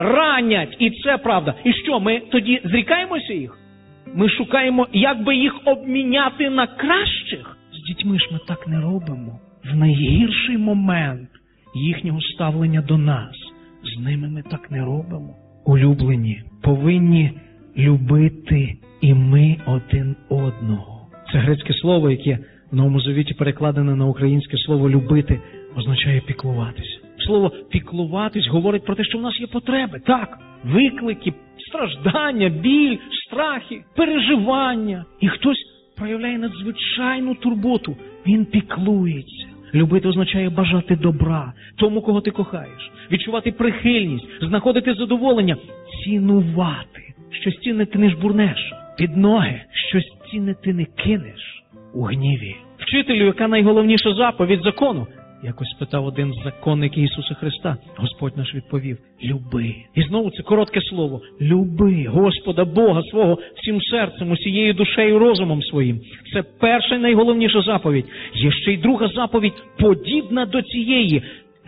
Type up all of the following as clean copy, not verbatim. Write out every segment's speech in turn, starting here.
ранять. І це правда. І що, ми тоді зрікаємося їх? Ми шукаємо, як би їх обміняти на кращих? З дітьми ж ми так не робимо. В найгірший момент їхнього ставлення до нас. З ними ми так не робимо. Улюблені, повинні любити і ми один одного. Це грецьке слово, яке в Новому Завіті перекладене на українське слово «любити», означає піклуватися. Слово «піклуватись» говорить про те, що в нас є потреби. Так, виклики, страждання, біль, страхи, переживання. І хтось проявляє надзвичайну турботу. Він піклується. Любити означає бажати добра тому, кого ти кохаєш. Відчувати прихильність, знаходити задоволення, цінувати. Щось цінне ти не жбурнеш під ноги, щось цінне ти не кинеш у гніві. Вчителю, яка найголовніша заповідь закону? Якось спитав один з законників Ісуса Христа. Господь наш відповів: люби. І знову це коротке слово. Люби Господа Бога свого всім серцем, усією душею, розумом своїм. Це перша і найголовніша заповідь. Є ще й друга заповідь, подібна до цієї.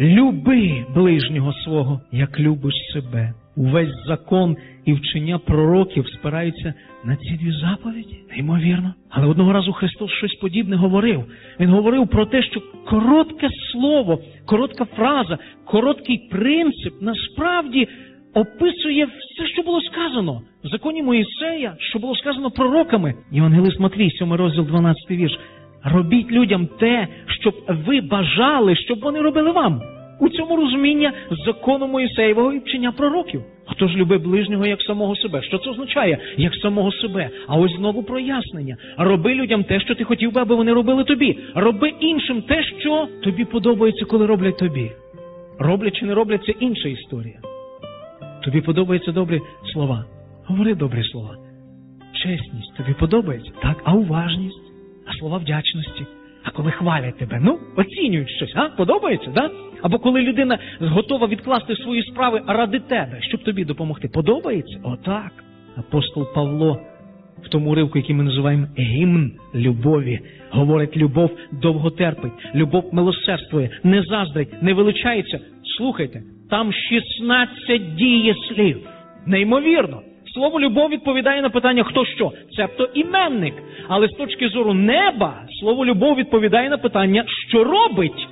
Люби ближнього свого, як любиш себе. Увесь закон і вчення пророків спираються на ці дві заповіді. Неймовірно. Але одного разу Христос щось подібне говорив. Він говорив про те, що коротке слово, коротка фраза, короткий принцип насправді описує все, що було сказано в законі Моїсея, що було сказано пророками. Євангелист Матвій, 7 розділ, 12 вірш. Робіть людям те, щоб ви бажали, щоб вони робили вам. У цьому розуміння закону Моїсеєвого і вчення пророків. Отож, люби ближнього як самого себе. Що це означає? Як самого себе. А ось знову прояснення. Роби людям те, що ти хотів би, аби вони робили тобі. Роби іншим те, що тобі подобається, коли роблять тобі. Роблять чи не роблять, це інша історія. Тобі подобаються добрі слова. Говори добрі слова. Чесність тобі подобається? Так, а уважність? А слова вдячності? А коли хвалять тебе, оцінюють щось, подобається, да? Або коли людина готова відкласти свої справи ради тебе, щоб тобі допомогти, подобається? Отак. Апостол Павло в тому уривку, який ми називаємо гімн любові, говорить: любов довго терпить, любов милосердствує, не заздрить, не величається. Слухайте, там 16 дієслів. Неймовірно. Слово «любов» відповідає на питання «хто що?», цебто іменник. Але з точки зору неба, слово «любов» відповідає на питання «що робить?».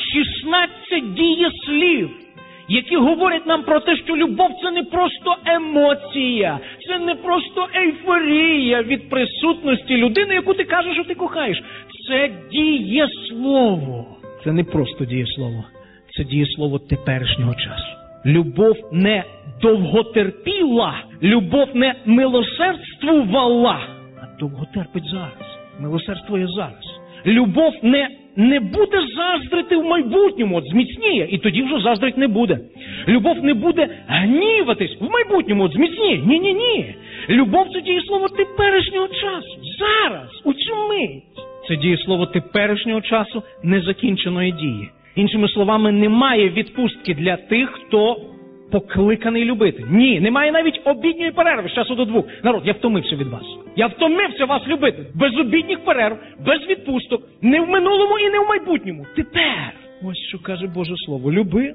16 дієслів, які говорять нам про те, що любов – це не просто емоція, це не просто ейфорія від присутності людини, яку ти кажеш, що ти кохаєш. Це дієслово. Це не просто дієслово, це дієслово теперішнього часу. Любов не довготерпіла, любов не милосердствувала, а довготерпить зараз, милосердствує зараз. Любов не буде заздрити в майбутньому, зміцніє, і тоді вже заздрить не буде. Любов не буде гніватись в майбутньому, зміцніє. Ні. Любов – це дієслово теперішнього часу, зараз, у цю мить. Це дієслово теперішнього часу незакінченої дії. Іншими словами, немає відпустки для тих, хто покликаний любити. Ні, немає навіть обідньої перерви з часу до 2. Народ, я втомився від вас. Я втомився вас любити. Без обідніх перерв, без відпусток. Не в минулому і не в майбутньому. Тепер. Ось що каже Боже Слово. Люби.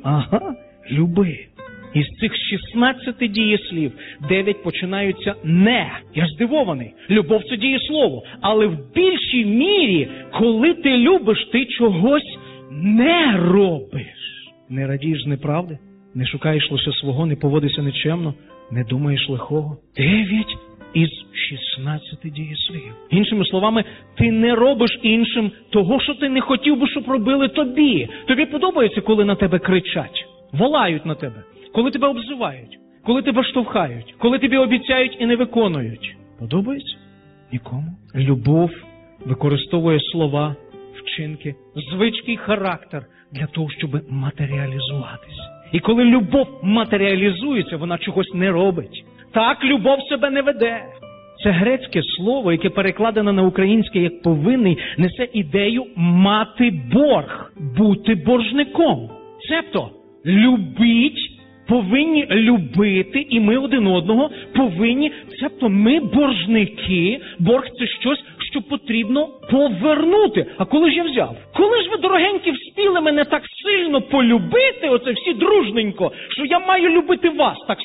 Люби. Із цих 16 дієслів 9 починаються «не». Я здивований. Любов – це дієслово. Але в більшій мірі, коли ти любиш, ти чогось не робиш. Не радієш з неправди, не шукаєш лише свого, не поводишся нечемно, не думаєш лихого. 9 із 16 дієслів. Іншими словами, ти не робиш іншим того, що ти не хотів би, щоб робили тобі. Тобі подобається, коли на тебе кричать, волають на тебе, коли тебе обзивають, коли тебе штовхають, коли тобі обіцяють і не виконують. Подобається? Нікому. Любов використовує слова, вчинки, звички і характер для того, щоб матеріалізуватися. І коли любов матеріалізується, вона чогось не робить. Так любов себе не веде. Це грецьке слово, яке перекладено на українське як «повинний», несе ідею мати борг, бути боржником. Цебто, любіть, повинні любити, і ми один одного повинні, цебто ми боржники. Борг – це щось, що потрібно повернути. А коли ж я взяв? Коли ж ви, дорогенькі, вспіли мене так сильно полюбити, оце всі дружненько, що я маю любити вас так